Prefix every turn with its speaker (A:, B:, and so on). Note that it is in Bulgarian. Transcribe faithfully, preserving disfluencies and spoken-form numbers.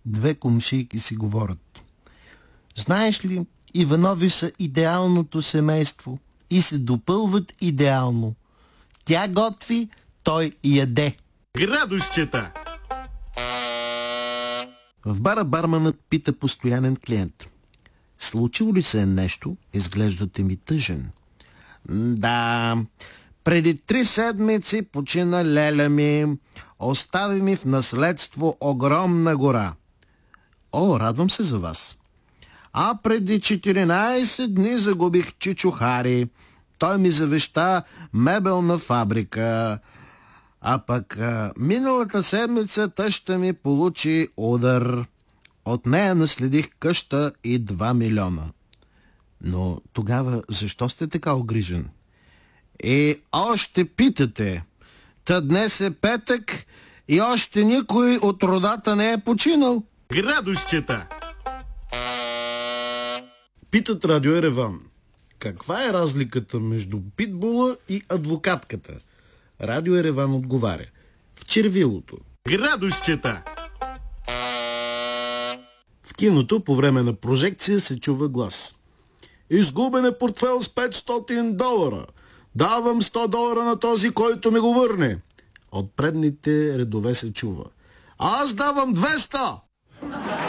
A: Две кумшийки си говорят. Знаеш ли, Иванови са идеалното семейство и се допълват идеално. Тя готви, той яде.
B: Градусчета!
A: В бара барманът пита постоянен клиент. Случило ли се е нещо? Изглеждате ми тъжен. Да, преди три седмици почина леля ми. Остави ми в наследство огромна гора. О, радвам се за вас. А преди четиринайсет дни загубих чичо Хари. Той ми завеща мебелна фабрика. А пък а, миналата седмица тъща ми получи удар. От нея наследих къща и два милиона. Но тогава защо сте така огрижен? И още питате. Та днес е петък и още никой от родата не е починал.
B: Градусчета!
A: Питат Радио Ереван. Каква е разликата между питбула и адвокатката? Радио Ереван отговаря. В червилото.
B: Градусчета!
A: В киното по време на прожекция се чува глас. Изгубен е портфел с петстотин долара. Давам сто долара на този, който ми го върне. От предните редове се чува. Аз давам двеста!